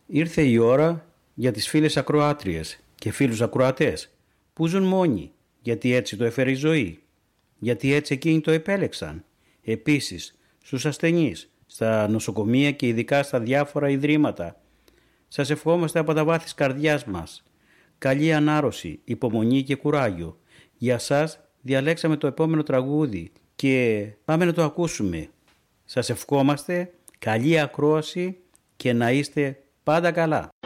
Ήρθε η ώρα για τις φίλες ακροάτριες και φίλους ακροατές που ζουν μόνοι, γιατί έτσι το έφερε η ζωή, γιατί έτσι εκείνοι το επέλεξαν. Επίσης, στους ασθενείς, στα νοσοκομεία και ειδικά στα διάφορα ιδρύματα. Σας ευχόμαστε από τα βάθη της καρδιάς μας. Καλή ανάρρωση, υπομονή και κουράγιο. Για σας διαλέξαμε το επόμενο τραγούδι και πάμε να το ακούσουμε. Σας ευχόμαστε καλή ακρόαση και να είστε πάντα καλά.